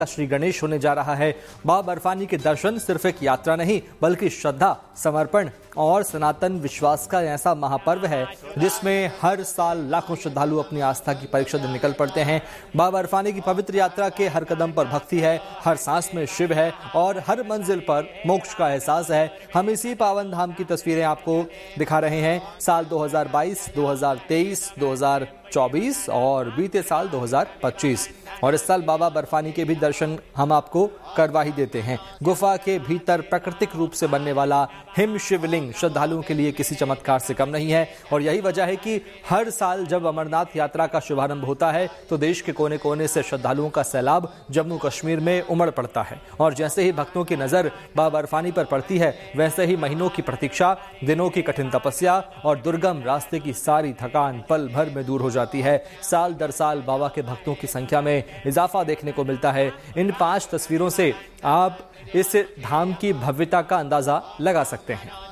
श्री गणेश होने जा रहा है। बाबा बर्फानी के दर्शन सिर्फ एक यात्रा नहीं बल्कि श्रद्धा, समर्पण और सनातन विश्वास का ऐसा महापर्व है जिसमें हर साल लाखों श्रद्धालु अपनी आस्था की परीक्षा देने निकल पड़ते हैं। बाबा बर्फानी की पवित्र यात्रा के हर कदम पर भक्ति है, हर सांस में शिव है और हर मंजिल पर मोक्ष का एहसास है। हम इसी पावन धाम की तस्वीरें आपको दिखा रहे हैं। साल 2022, 2023, 2024 और बीते साल 2025 और इस साल बाबा बर्फानी के भी दर्शन हम आपको करवा ही देते हैं। गुफा के भीतर प्राकृतिक रूप से बनने वाला हिम शिवलिंग श्रद्धालुओं के लिए किसी चमत्कार से कम नहीं है और यही वजह है कि हर साल जब अमरनाथ यात्रा का शुभारंभ होता है तो देश के कोने कोने से श्रद्धालुओं का सैलाब जम्मू कश्मीर में उमड़ पड़ता है और जैसे ही भक्तों की नजर बाबा बर्फानी पर पड़ती है वैसे ही महीनों की प्रतीक्षा, दिनों की कठिन तपस्या और दुर्गम रास्ते की सारी थकान पल भर में दूर हो जाती है। साल दर साल बाबा के भक्तों की संख्या में इजाफा देखने को मिलता है। इन 5 तस्वीरों से आप इस धाम की भव्यता का अंदाजा लगा सकते हैं।